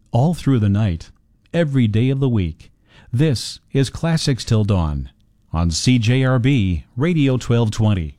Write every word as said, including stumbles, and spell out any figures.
all through the night, every day of the week. This is Classics Till Dawn on C J R B Radio twelve twenty.